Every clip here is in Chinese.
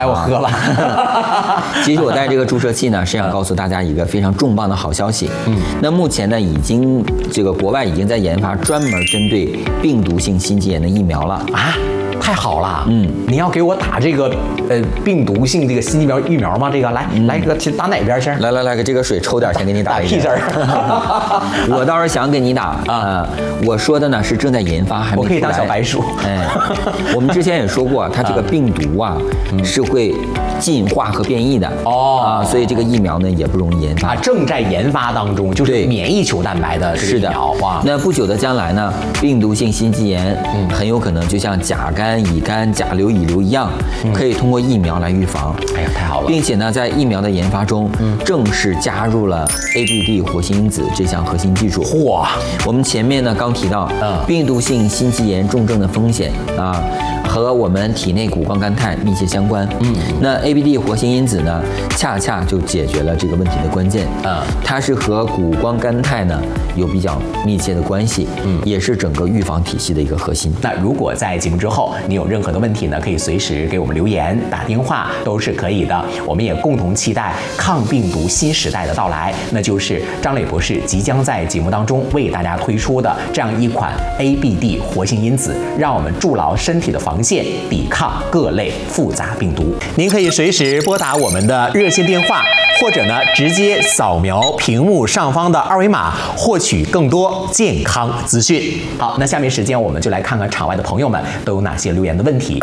哎，我喝了。 其实我带这个注射器呢，是想告诉大家一个非常重磅的好消息。那目前呢，已经这个国外已经在研发专门针对病毒性心肌炎的疫苗了啊。太好了，你要给我打这个病毒性这个心肌疫苗吗？这个来个打哪边先？ 来给这个水抽点，先给你打一屁针儿。 我倒是想给你打啊，我说的呢是正在研发，还没出来。 我可以当小白鼠。 哎，我们之前也说过，它这个病毒啊是会进化和变异的所以这个疫苗呢也不容易研发正在研发当中，就是免疫球蛋白的这个疫苗。哇， 那不久的将来呢，病毒性心肌炎很有可能就像甲肝、乙肝、甲流、乙流一样，可以通过疫苗来预防。 哎呀，太好了！ 并且呢，在疫苗的研发中，正式加入了 ABD 活性因子这项核心技术。 嚯！ 我们前面呢刚提到，病毒性心肌炎重症的风险和我们体内谷胱甘肽密切相关。那 ABD 活性因子呢，恰恰就解决了这个问题的关键。它是和谷胱甘肽呢有比较密切的关系，也是整个预防体系的一个核心。 那如果在节目之后你有任何的问题呢，可以随时给我们留言、打电话都是可以的。我们也共同期待抗病毒新时代的到来，那就是张磊博士即将在节目当中为大家推出的这样一款 ABD 活性因子，让我们筑牢身体的防线，抵抗各类复杂病毒。您可以随时拨打我们的热线电话，或者呢直接扫描屏幕上方的二维码，获取更多健康资讯。好，那下面时间我们就来看看场外的朋友们都有哪些留言的问题。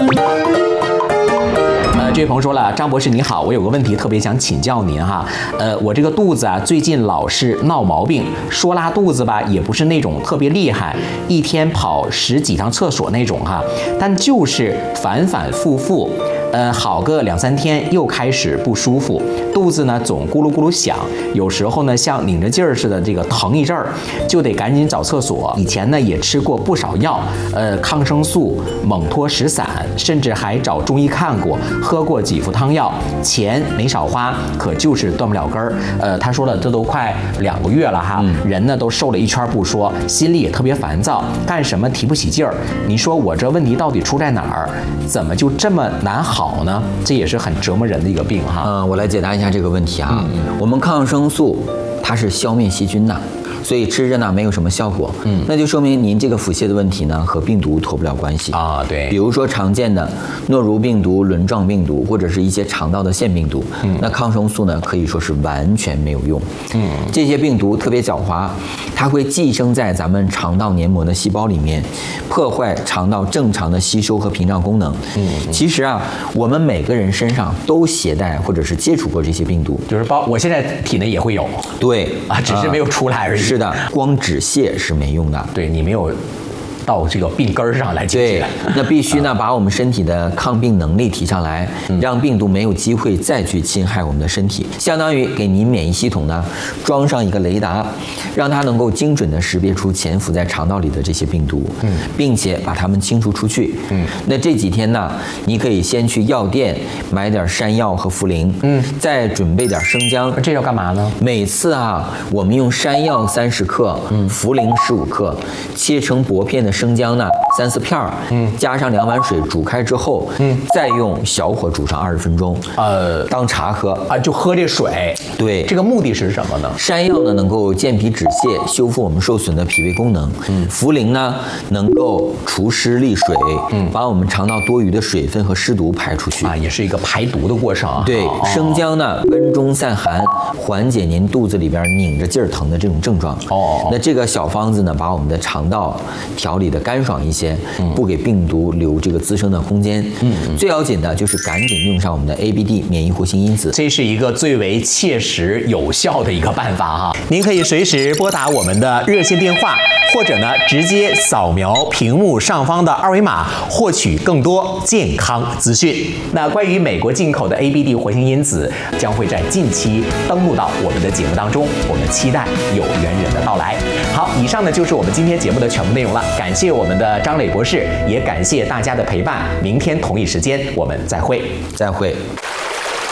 这位朋友说了，张博士你好，我有个问题特别想请教您哈。我这个肚子啊最近老是闹毛病，说拉肚子吧也不是那种特别厉害，一天跑10几趟厕所那种哈，但就是反反复复。好个2、3天又开始不舒服，肚子呢总咕噜咕噜响，有时候呢像拧着劲儿似的，这个疼一阵儿，就得赶紧找厕所。以前呢也吃过不少药，抗生素、蒙脱石散，甚至还找中医看过，喝过几副汤药，钱没少花，可就是断不了根儿。他说了，这都快2个月了哈，人呢都瘦了一圈不说，心里也特别烦躁，干什么提不起劲儿。你说我这问题到底出在哪儿？怎么就这么难好呢？这也是很折磨人的一个病哈。 我来解答一下这个问题啊。我们抗生素它是消灭细菌的，所以吃着呢没有什么效果。那就说明您这个腹泻的问题呢和病毒脱不了关系啊。对， 比如说常见的诺如病毒、轮状病毒，或者是一些肠道的腺病毒，那抗生素呢可以说是完全没有用。这些病毒特别狡猾，它会寄生在咱们肠道黏膜的细胞里面，破坏肠道正常的吸收和屏障功能。其实啊，我们每个人身上都携带或者是接触过这些病毒， 就是我现在体内也会有。 对啊，只是没有出来而已。 是的，光止泻是没用的。 对，你没有到这个病根儿上来解决。 对，那必须呢把我们身体的抗病能力提上来，让病毒没有机会再去侵害我们的身体，相当于给您免疫系统呢装上一个雷达，让它能够精准的识别出潜伏在肠道里的这些病毒，并且把它们清除出去。那这几天呢，你可以先去药店买点山药和茯苓，再准备点生姜。 这要干嘛呢？ 每次啊，我们用山药30克，茯苓15克，切成薄片的生姜呢3、4片儿，加上2碗水煮开之后，再用小火煮上20分钟，当茶喝啊，就喝这水。 对， 这个目的是什么呢？ 山药呢能够健脾止泻，修复我们受损的脾胃功能；茯苓呢能够除湿利水，把我们肠道多余的水分和湿毒排出去啊，也是一个排毒的过程。 对，生姜呢温中散寒，缓解您肚子里边拧着劲儿疼的这种症状。那这个小方子呢，把我们的肠道调理的干爽一些，不给病毒留这个滋生的空间。最要紧的就是赶紧用上我们的 ABD 免疫活性因子， 这是一个最为切实有效的一个办法哈。您可以随时拨打我们的热线电话，或者呢直接扫描屏幕上方的二维码，获取更多健康资讯。那关于美国进口的 ABD 活性因子将会在近期登陆到我们的节目当中，我们期待有缘人的到来。好，以上呢就是我们今天节目的全部内容了，感谢我们的张磊博士，也感谢大家的陪伴。明天同一时间我们再会。 再会。